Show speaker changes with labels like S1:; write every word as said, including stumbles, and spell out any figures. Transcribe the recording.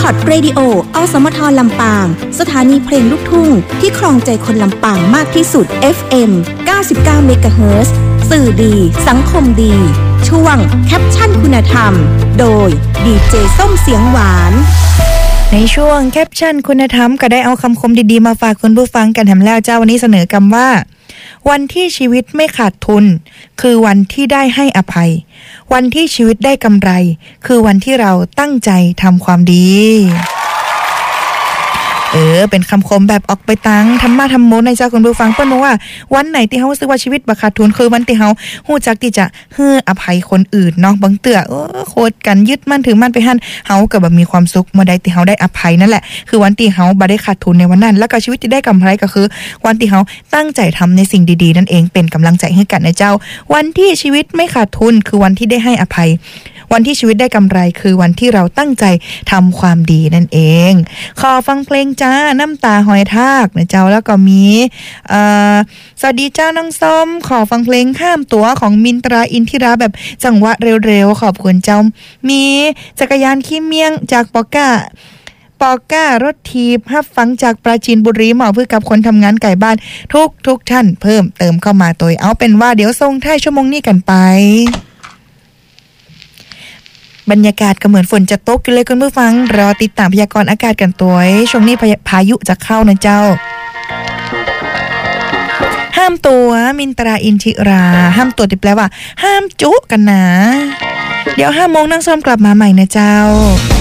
S1: คอร์ดเรดิโออสมทลำปางสถานีเพลงลูกทุ่งที่ครองใจคนลำปางมากที่สุด เอฟ เอ็ม เก้าสิบเก้า เมกะเฮิรตซ์ สื่อดีสังคมดีช่วงแคปชั่นคุณธรรมโดยดีเจส้มเสียงหวาน
S2: ในช่วงแคปชั่นคุณธรรมก็ได้เอาคำคมดีๆมาฝากคุณผู้ฟังกันแถมแล้วเจ้าวันนี้เสนอกำว่าวันที่ชีวิตไม่ขาดทุนคือวันที่ได้ให้อภัยวันที่ชีวิตได้กำไรคือวันที่เราตั้งใจทำความดีเออเป็นคำคมแบบออกไปตังธรรมะธรรมโมในเจ้าคุณผู้ฟังเปิ้นบอกว่าวันไหนที่เฮารู้สึกว่าชีวิตบ่ขาดทุนคือวันที่เฮาฮู้จักที่จะให้อภัยคนอื่นเนาะบางเตื้อเออโคตรกันยึดมั่นถือมั่นไปหั่นเฮาก็บ่มีความสุขเมื่อใดที่เฮาได้อภัยนั่นแหละคือวันที่เฮาบ่ได้ขาดทุนในวันนั้นแล้วก็ชีวิตที่ได้กำไรก็คือวันที่เฮาตั้งใจทำในสิ่งดีๆนั่นเองเป็นกำลังใจให้กันนะเจ้าวันที่ชีวิตไม่ขาดทุนคือวันที่ได้ให้อภัยวันที่ชีวิตได้กำไรคือวันที่เราตั้งใจทำความดีนั่นเองขอฟังเพลงจ้าน้ำตาหอยทากนะเจ้าแล้วก็มีเอ่อสวัสดีเจ้าน้องส้มขอฟังเพลงข้ามตั๋วของมินตราอินทิราแบบจังหวะเร็วๆขอบคุณเจ้ามีจักรยานขี้เมียงจากปอก้าปอก้ารถทีบฮับฟังจากปราจีนบุรีเหมาะเพื่อกับคนทำงานไก่บ้านทุกทุกท่านเพิ่มเติมเข้ามาตัวเอาเป็นว่าเดี๋ยวส่งท้ายชั่วโมงนี้กันไปบรรยากาศก็เหมือนฝนจะตกกันเลยคุณผู้ฟังรอติดตามพยากรณ์อากาศกันตัวช่วงนี้พายุจะเข้านะเจ้าห้ามตัวมินตราอินทิราห้ามตัวที่แปลว่าห้ามจุกันนะเดี๋ยวห้าโมงนั่งซ้อมกลับมาใหม่นะเจ้า